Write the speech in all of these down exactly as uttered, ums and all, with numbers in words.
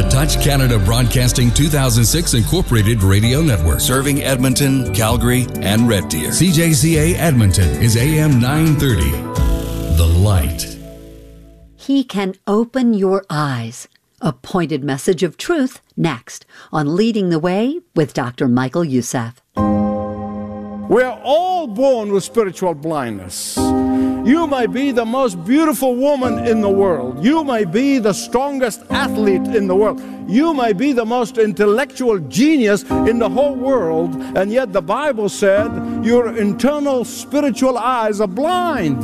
Touch Canada Broadcasting two thousand six Incorporated Radio Network, serving Edmonton, Calgary, and Red Deer. C J C A Edmonton is A M nine thirty. The Light. He can open your eyes. A pointed message of truth next on Leading the Way with Doctor Michael Youssef. We're all born with spiritual blindness. You may be the most beautiful woman in the world. You may be the strongest athlete in the world. You may be the most intellectual genius in the whole world. And yet the Bible said your internal spiritual eyes are blind.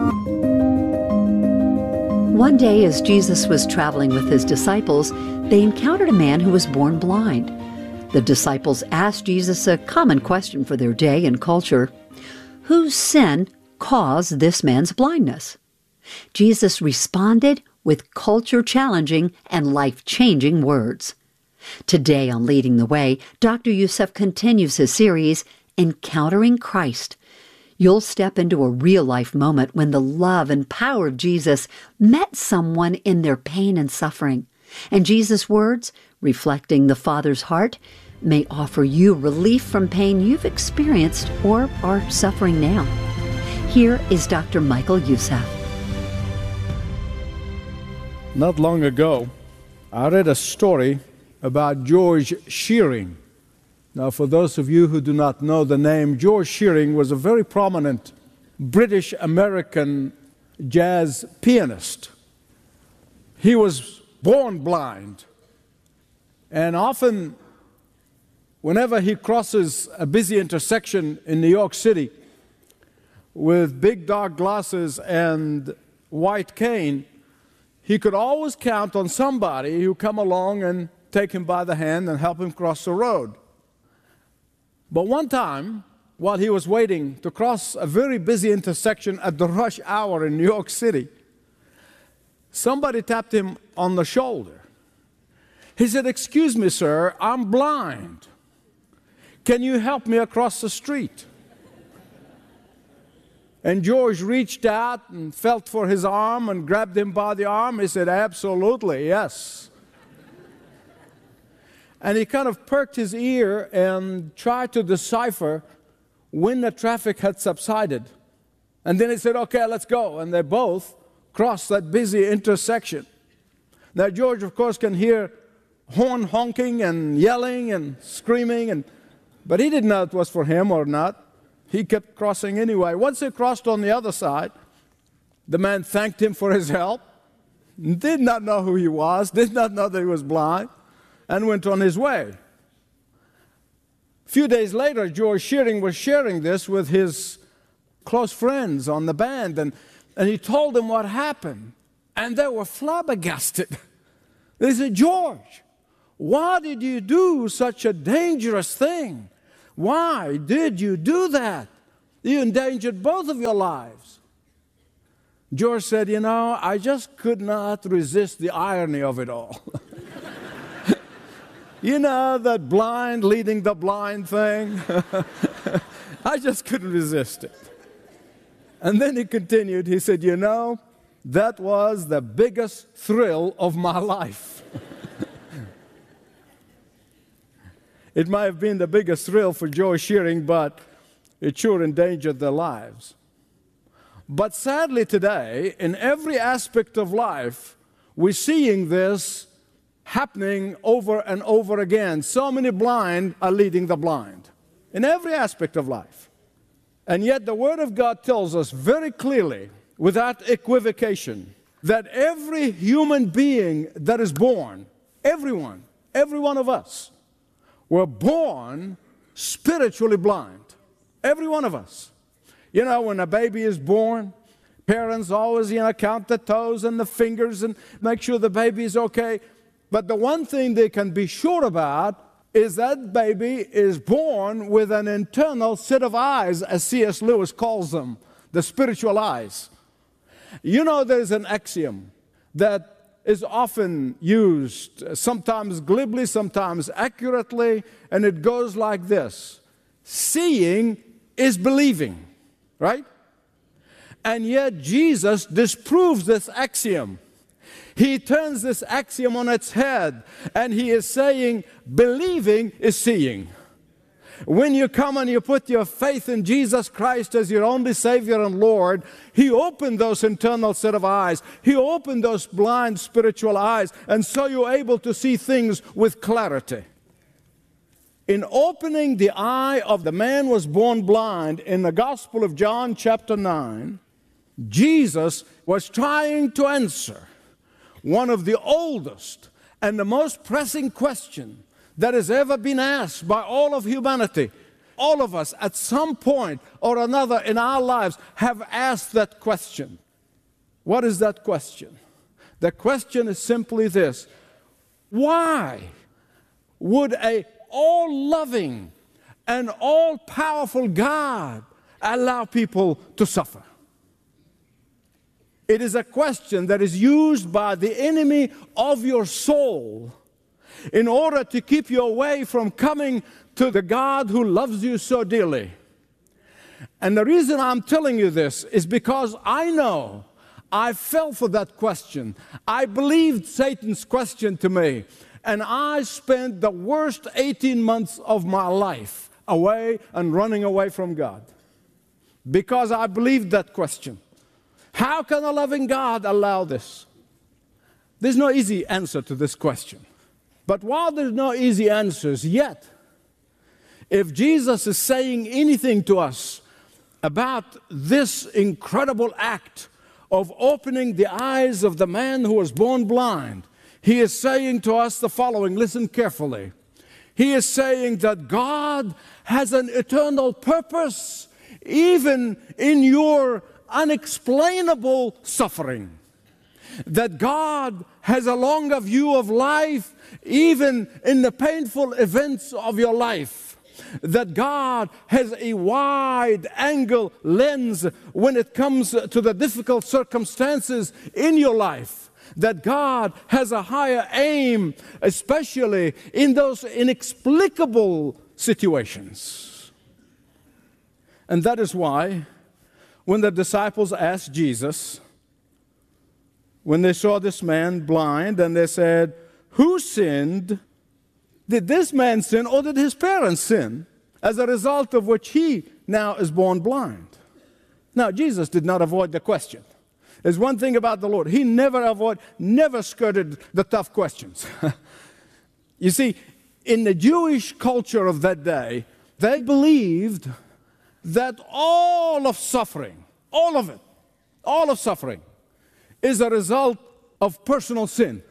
One day, as Jesus was traveling with his disciples, they encountered a man who was born blind. The disciples asked Jesus a common question for their day and culture: whose sin caused this man's blindness? Jesus responded with culture-challenging and life-changing words. Today on Leading the Way, Doctor Youssef continues his series, Encountering Christ. You'll step into a real-life moment when the love and power of Jesus met someone in their pain and suffering. And Jesus' words, reflecting the Father's heart, may offer you relief from pain you've experienced or are suffering now. Here is Doctor Michael Youssef. Not long ago, I read a story about George Shearing. Now, for those of you who do not know the name, George Shearing was a very prominent British-American jazz pianist. He was born blind, and often, whenever he crosses a busy intersection in New York City with big dark glasses and white cane, he could always count on somebody who come along and take him by the hand and help him cross the road. But one time, while he was waiting to cross a very busy intersection at the rush hour in New York City, somebody tapped him on the shoulder. He said, "Excuse me, sir, I'm blind. Can you help me across the street?" And George reached out and felt for his arm and grabbed him by the arm. He said, "Absolutely, yes." And he kind of perked his ear and tried to decipher when the traffic had subsided. And then he said, "Okay, let's go." And they both crossed that busy intersection. Now, George, of course, can hear horn honking and yelling and screaming, and but he didn't know it was for him or not. He kept crossing anyway. Once he crossed on the other side, the man thanked him for his help, did not know who he was, did not know that he was blind, and went on his way. A few days later, George Shearing was sharing this with his close friends on the band, and, and he told them what happened, and they were flabbergasted. They said, "George, why did you do such a dangerous thing? Why did you do that? You endangered both of your lives." George said, "You know, I just could not resist the irony of it all." You know, that blind leading the blind thing? I just couldn't resist it. And then he continued, he said, "You know, that was the biggest thrill of my life." It might have been the biggest thrill for George Shearing, but it sure endangered their lives. But sadly today, in every aspect of life, we're seeing this happening over and over again. So many blind are leading the blind in every aspect of life. And yet the Word of God tells us very clearly, without equivocation, that every human being that is born, everyone, every one of us, were born spiritually blind. Every one of us. You know, when a baby is born, parents always, you know, count the toes and the fingers and make sure the baby is okay. But the one thing they can be sure about is that baby is born with an internal set of eyes, as C S Lewis calls them, the spiritual eyes. You know, there's an axiom that is often used, sometimes glibly, sometimes accurately, and it goes like this: seeing is believing, right? And yet Jesus disproves this axiom. He turns this axiom on its head, and he is saying, believing is seeing. When you come and you put your faith in Jesus Christ as your only Savior and Lord, He opened those internal set of eyes. He opened those blind spiritual eyes, and so you're able to see things with clarity. In opening the eye of the man who was born blind in the Gospel of John chapter nine, Jesus was trying to answer one of the oldest and the most pressing questions that has ever been asked by all of humanity. All of us at some point or another in our lives have asked that question. What is that question? The question is simply this: why would a all-loving and all-powerful God allow people to suffer? It is a question that is used by the enemy of your soul in order to keep you away from coming to the God who loves you so dearly. And the reason I'm telling you this is because I know I fell for that question. I believed Satan's question to me, and I spent the worst eighteen months of my life away and running away from God because I believed that question. How can a loving God allow this? There's no easy answer to this question. But while there's no easy answers, yet, if Jesus is saying anything to us about this incredible act of opening the eyes of the man who was born blind, He is saying to us the following. Listen carefully. He is saying that God has an eternal purpose even in your unexplainable suffering. That God has a longer view of life even in the painful events of your life. That God has a wide-angle lens when it comes to the difficult circumstances in your life. That God has a higher aim, especially in those inexplicable situations. And that is why when the disciples asked Jesus, when they saw this man blind, and they said, who sinned? Did this man sin, or did his parents sin, as a result of which he now is born blind? Now, Jesus did not avoid the question. There's one thing about the Lord. He never avoided, never skirted the tough questions. You see, in the Jewish culture of that day, they believed that all of suffering, all of it, all of suffering, is a result of personal sin.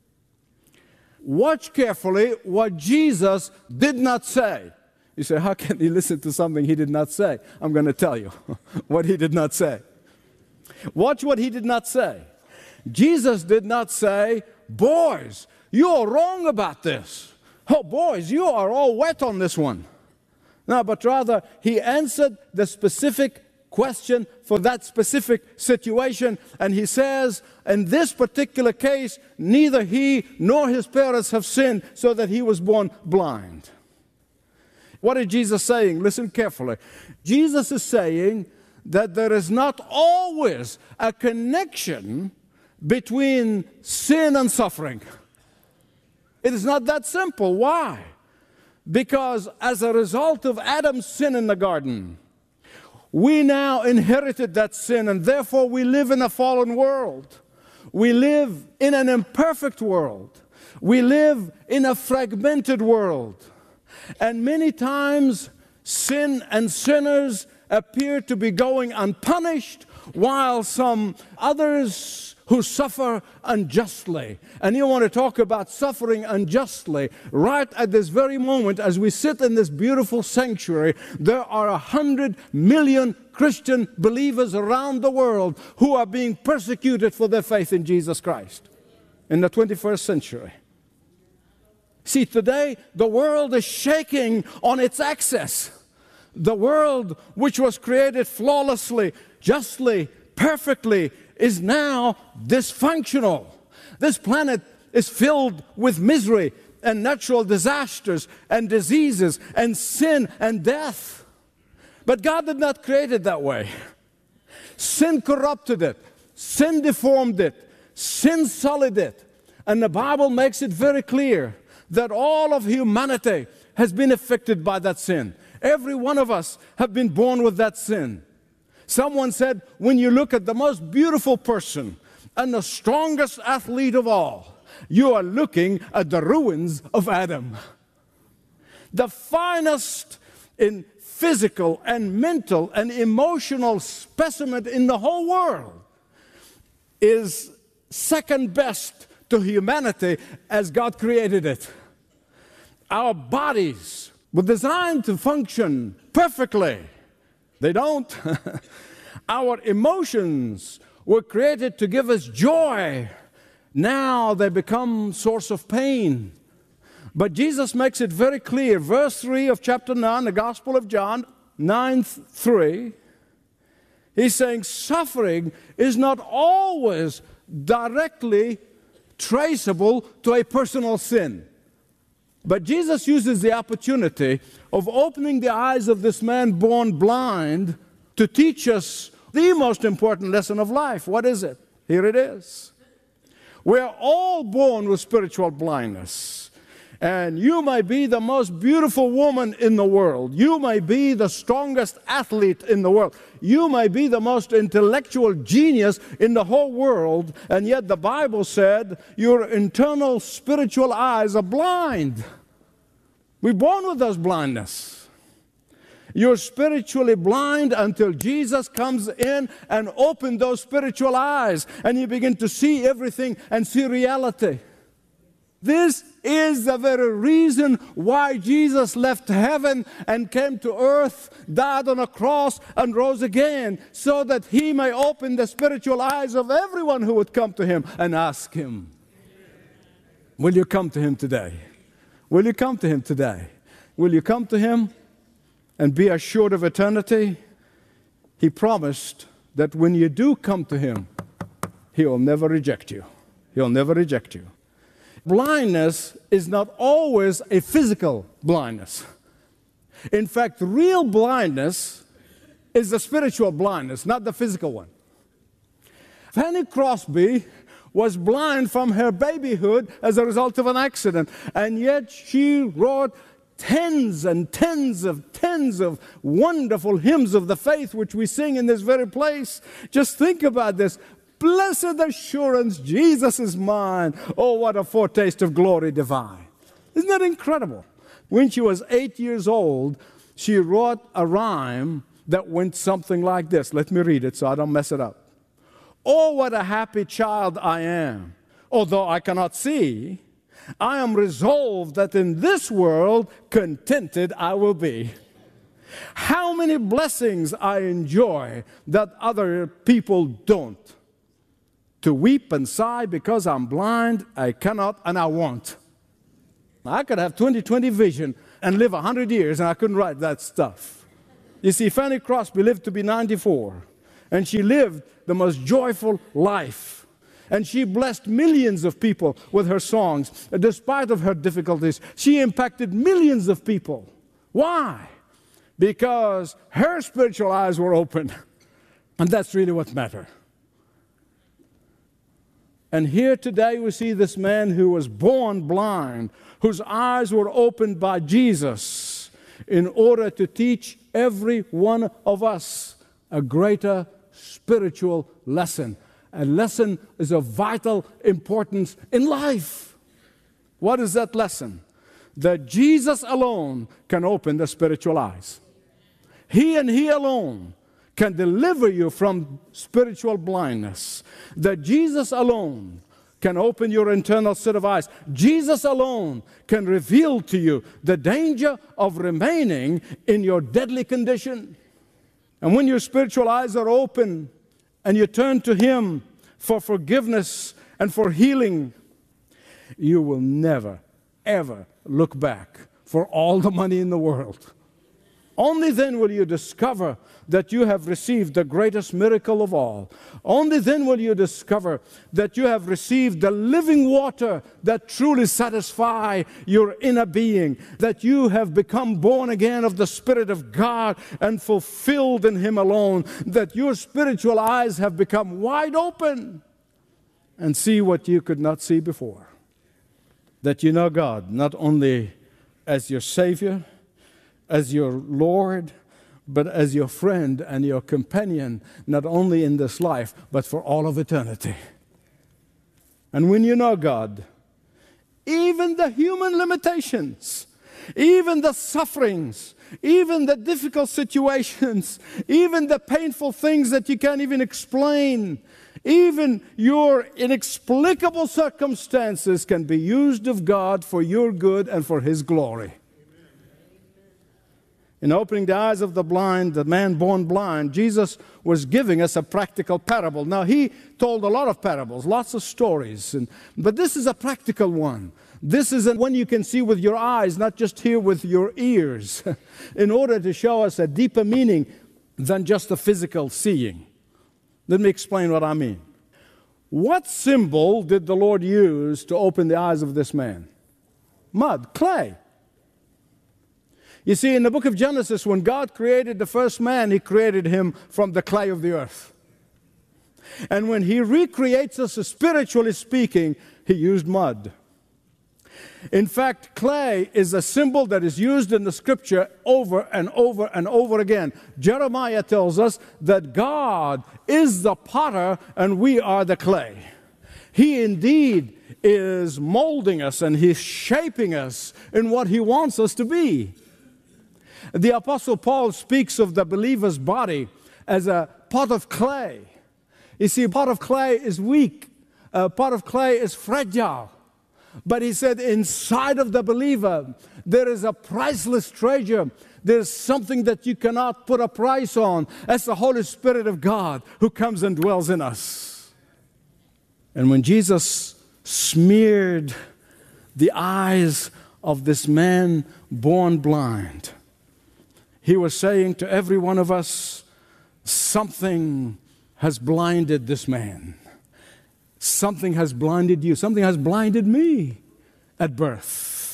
Watch carefully what Jesus did not say. You say, how can you listen to something He did not say? I'm going to tell you what He did not say. Watch what He did not say. Jesus did not say, boys, you are wrong about this. Oh, boys, you are all wet on this one. No, but rather, He answered the specific question for that specific situation, and He says, in this particular case, neither he nor his parents have sinned, so that he was born blind. What is Jesus saying? Listen carefully. Jesus is saying that there is not always a connection between sin and suffering. It is not that simple. Why? Because as a result of Adam's sin in the garden, we now inherited that sin, and therefore we live in a fallen world. We live in an imperfect world. We live in a fragmented world. And many times, sin and sinners appear to be going unpunished, while some others who suffer unjustly. And you want to talk about suffering unjustly. Right at this very moment, as we sit in this beautiful sanctuary, there are a hundred million Christian believers around the world who are being persecuted for their faith in Jesus Christ in the twenty-first century. See, today the world is shaking on its axis. The world, which was created flawlessly, justly, perfectly, is now dysfunctional. This planet is filled with misery and natural disasters and diseases and sin and death. But God did not create it that way. Sin corrupted it. Sin deformed it. sin sullied it. And the Bible makes it very clear that all of humanity has been affected by that sin. Every one of us have been born with that sin. Someone said, when you look at the most beautiful person and the strongest athlete of all, you are looking at the ruins of Adam. The finest in physical and mental and emotional specimen in the whole world is second best to humanity as God created it. Our bodies were designed to function perfectly. They don't. Our emotions were created to give us joy. Now they become source of pain. But Jesus makes it very clear. Verse three of chapter nine, the Gospel of John, nine three. He's saying suffering is not always directly traceable to a personal sin. But Jesus uses the opportunity of opening the eyes of this man born blind to teach us the most important lesson of life. What is it? Here it is. We're all born with spiritual blindness. And you may be the most beautiful woman in the world. You may be the strongest athlete in the world. You may be the most intellectual genius in the whole world. And yet the Bible said your internal spiritual eyes are blind. We're born with those blindness. You're spiritually blind until Jesus comes in and opens those spiritual eyes. And you begin to see everything and see reality. This is the very reason why Jesus left heaven and came to earth, died on a cross, and rose again, so that he may open the spiritual eyes of everyone who would come to him and ask him. Will you come to him today? Will you come to him today? Will you come to him and be assured of eternity? He promised that when you do come to him, he will never reject you. He'll never reject you. Blindness is not always a physical blindness. In fact, real blindness is the spiritual blindness, not the physical one. Fanny Crosby was blind from her babyhood as a result of an accident, and yet she wrote tens and tens of tens of wonderful hymns of the faith, which we sing in this very place. Just think about this. Blessed assurance, Jesus is mine. Oh, what a foretaste of glory divine. Isn't that incredible? When she was eight years old, she wrote a rhyme that went something like this. Let me read it so I don't mess it up. Oh, what a happy child I am. Although I cannot see, I am resolved that in this world contented I will be. How many blessings I enjoy that other people don't. To weep and sigh because I'm blind, I cannot and I won't. I could have twenty twenty vision and live one hundred years and I couldn't write that stuff. You see, Fanny Crosby lived to be ninety-four, and she lived the most joyful life. And she blessed millions of people with her songs. Despite of her difficulties, she impacted millions of people. Why? Because her spiritual eyes were open. And that's really what mattered. And here today we see this man who was born blind, whose eyes were opened by Jesus in order to teach every one of us a greater spiritual lesson. A lesson is of vital importance in life. What is that lesson? That Jesus alone can open the spiritual eyes. He and He alone can deliver you from spiritual blindness. That Jesus alone can open your internal set of eyes. Jesus alone can reveal to you the danger of remaining in your deadly condition. And when your spiritual eyes are open and you turn to Him for forgiveness and for healing, you will never, ever look back for all the money in the world. Only then will you discover that you have received the greatest miracle of all. Only then will you discover that you have received the living water that truly satisfies your inner being, that you have become born again of the Spirit of God and fulfilled in Him alone, that your spiritual eyes have become wide open. and see what you could not see before. That you know God not only as your Savior, as your Lord, but as your friend and your companion, not only in this life, but for all of eternity. And when you know God, even the human limitations, even the sufferings, even the difficult situations, even the painful things that you can't even explain, even your inexplicable circumstances can be used of God for your good and for His glory. In opening the eyes of the blind, the man born blind, Jesus was giving us a practical parable. Now, He told a lot of parables, lots of stories, and, but this is a practical one. This is one you can see with your eyes, not just hear with your ears, in order to show us a deeper meaning than just the physical seeing. Let me explain what I mean. What symbol did the Lord use to open the eyes of this man? Mud, clay. You see, in the book of Genesis, when God created the first man, He created him from the clay of the earth. And when He recreates us, spiritually speaking, He used mud. In fact, clay is a symbol that is used in the Scripture over and over and over again. Jeremiah tells us that God is the potter and we are the clay. He indeed is molding us and He's shaping us in what He wants us to be. The Apostle Paul speaks of the believer's body as a pot of clay. You see, a pot of clay is weak. A pot of clay is fragile. But he said inside of the believer, there is a priceless treasure. There's something that you cannot put a price on. That's the Holy Spirit of God who comes and dwells in us. And when Jesus smeared the eyes of this man born blind, He was saying to every one of us, something has blinded this man. Something has blinded you. Something has blinded me at birth.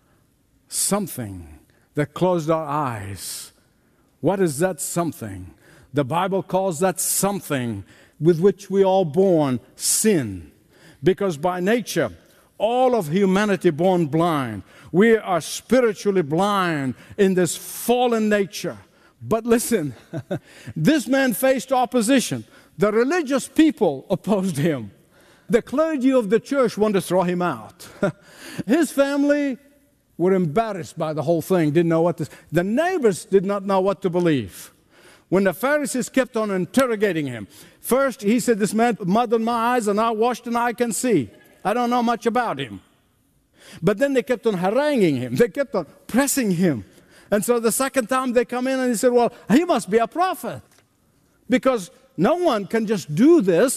Something that closed our eyes. What is that something? The Bible calls that something with which we all born sin. Because by nature, all of humanity born blind. We are spiritually blind in this fallen nature. But listen, this man faced opposition. The religious people opposed him. The clergy of the church wanted to throw him out. His family were embarrassed by the whole thing, didn't know what to... The neighbors did not know what to believe. When the Pharisees kept on interrogating him, first he said, this man mud in my eyes and I washed and I can see. I don't know much about him. But then they kept on haranguing him. They kept on pressing him. And so the second time they come in and he said, well, he must be a prophet. Because no one can just do this.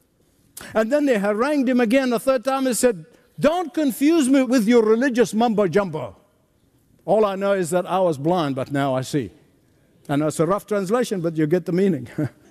And then they harangued him again. The third time he said, don't confuse me with your religious mumbo-jumbo. All I know is that I was blind, but now I see. I know it's a rough translation, but you get the meaning.